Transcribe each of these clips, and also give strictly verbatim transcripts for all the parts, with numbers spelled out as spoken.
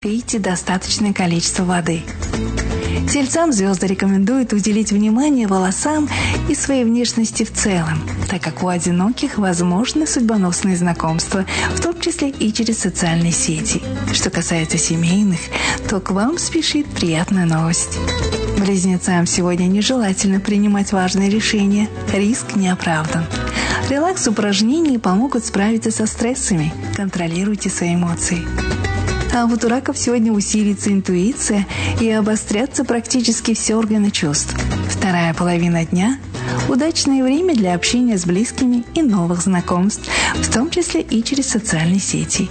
Пейте достаточное количество воды. Тельцам звезды рекомендуют уделить внимание волосам и своей внешности в целом, так как у одиноких возможны судьбоносные знакомства, в том числе и через социальные сети. Что касается семейных, то к вам спешит приятная новость. Близнецам сегодня нежелательно принимать важные решения, риск не оправдан. Релакс-упражнения помогут справиться со стрессами, контролируйте свои эмоции. А вот у раков сегодня усилится интуиция и обострятся практически все органы чувств. Вторая половина дня – удачное время для общения с близкими и новых знакомств, в том числе и через социальные сети.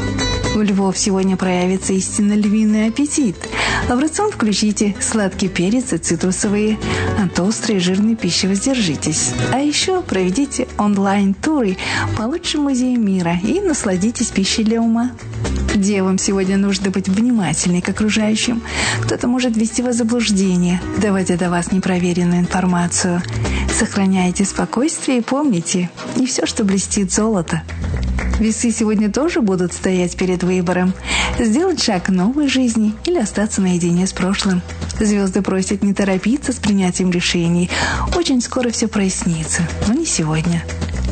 У львов сегодня проявится истинно львиный аппетит. А в рацион включите сладкий перец и цитрусовые. От острой и жирной пищи воздержитесь. А еще проведите онлайн-туры по лучшим музеям мира и насладитесь пищей для ума. Девам сегодня нужно быть внимательнее к окружающим. Кто-то может ввести вас в заблуждение, доводя до вас непроверенную информацию. Сохраняйте спокойствие и помните, не все, что блестит, золото. Весы сегодня тоже будут стоять перед выбором – сделать шаг к новой жизни или остаться наедине с прошлым. Звезды просят не торопиться с принятием решений. Очень скоро все прояснится, но не сегодня.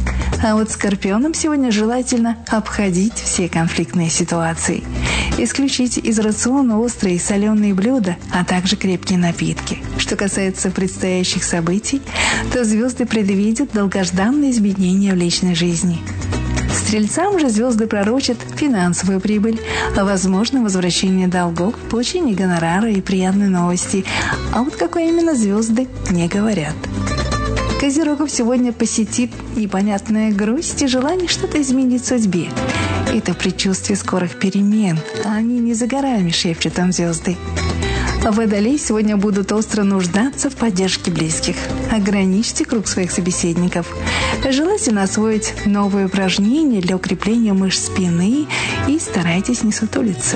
А вот скорпионам сегодня желательно обходить все конфликтные ситуации. Исключите из рациона острые и соленые блюда, а также крепкие напитки. Что касается предстоящих событий, то звезды предвидят долгожданные изменения в личной жизни. Стрельцам же звезды пророчат финансовую прибыль, возможно возвращение долгов, получение гонорара и приятные новости. А вот какой именно звезды не говорят. Козерогов сегодня посетит непонятная грусть и желание что-то изменить в судьбе. Это предчувствие скорых перемен, а они не за горами, шепчут там звезды. Водолеи сегодня будут остро нуждаться в поддержке близких. Ограничьте круг своих собеседников. Желательно освоить новые упражнения для укрепления мышц спины и старайтесь не сутулиться.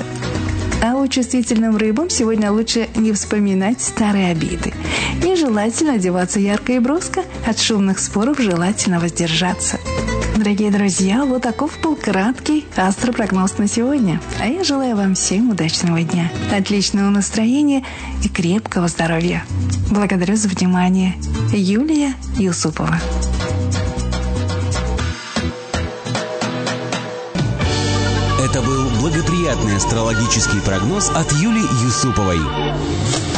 А у чувствительным рыбам сегодня лучше не вспоминать старые обиды. Нежелательно одеваться ярко и броско, от шумных споров желательно воздержаться. Дорогие друзья, вот таков был краткий астропрогноз на сегодня. А я желаю вам всем удачного дня, отличного настроения и крепкого здоровья. Благодарю за внимание. Юлия Юсупова. Это был благоприятный астрологический прогноз от Юлии Юсуповой.